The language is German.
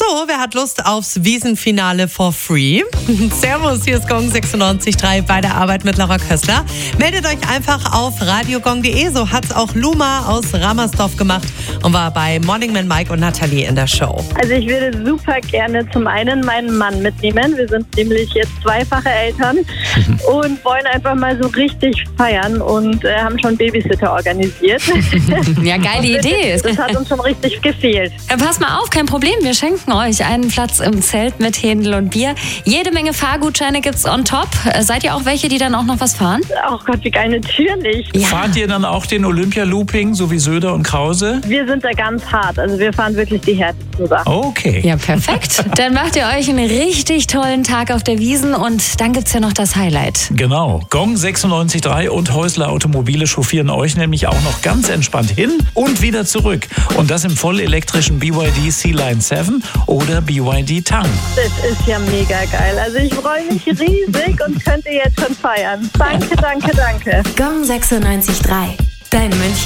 So, wer hat Lust aufs Wiesenfinale for free? Servus, hier ist Gong 96.3 bei der Arbeit mit Laura Kössler. Meldet euch einfach auf radiogong.de. So hat's auch Luma aus Ramersdorf gemacht und war bei Morning Man Mike und Nathalie in der Show. Also ich würde super gerne zum einen meinen Mann mitnehmen. Wir sind nämlich jetzt zweifache Eltern und wollen einfach mal so richtig feiern und haben schon Babysitter organisiert. Ja, geile Idee. Das hat uns schon richtig gefehlt. Pass mal auf, kein Problem. Wir schenken euch einen Platz im Zelt mit Händel und Bier. Jede Menge Fahrgutscheine gibt's on top. Seid ihr auch welche, die dann auch noch was fahren? Ach Gott, wie geil, natürlich. Ja. Fahrt ihr dann auch den Olympia-Looping, so wie Söder und Krause? Wir sind da ganz hart. Also wir fahren wirklich die härtesten Sachen. Okay. Ja, perfekt. Dann macht ihr euch einen richtig tollen Tag auf der Wiesn und dann gibt's ja noch das Highlight. Genau. Gong 96.3 und Häusler Automobile chauffieren euch nämlich auch noch ganz entspannt hin und wieder zurück. Und das im vollelektrischen BYD C-Line 7 oder BYD Tang. Das ist ja mega geil. Also ich freue mich riesig und könnte jetzt schon feiern. Danke, danke, danke. Gong 96.3. Dein München.